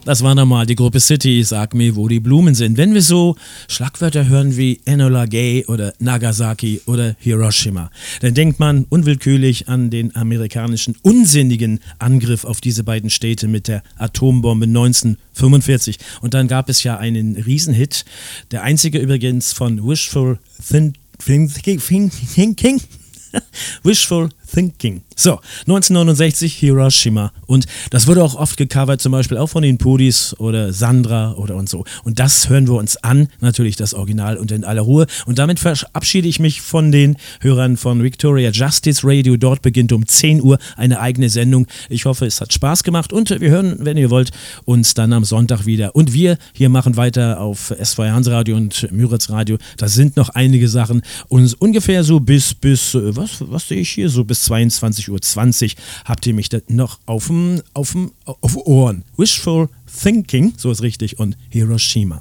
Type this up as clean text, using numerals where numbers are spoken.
Das war nochmal die Gruppe City, sag mir, wo die Blumen sind. Wenn wir so Schlagwörter hören wie Enola Gay oder Nagasaki oder Hiroshima, dann denkt man unwillkürlich an den amerikanischen unsinnigen Angriff auf diese beiden Städte mit der Atombombe 1945. Und dann gab es ja einen Riesenhit, der einzige übrigens von Wishful Thinking. Wishful Thinking. So, 1969 Hiroshima. Und das wurde auch oft gecovert, zum Beispiel auch von den Pudis oder Sandra oder und so. Und das hören wir uns an, natürlich das Original und in aller Ruhe. Und damit verabschiede ich mich von den Hörern von Victoria Justice Radio. Dort beginnt um 10 Uhr eine eigene Sendung. Ich hoffe, es hat Spaß gemacht und wir hören, wenn ihr wollt, uns dann am Sonntag wieder. Und wir hier machen weiter auf SWR Hansradio und Müritz Radio. Da sind noch einige Sachen. Und ungefähr so bis was sehe ich hier? So bis 22:20 Uhr habt ihr mich da noch auf Ohren. Wishful Thinking, so ist richtig, und Hiroshima.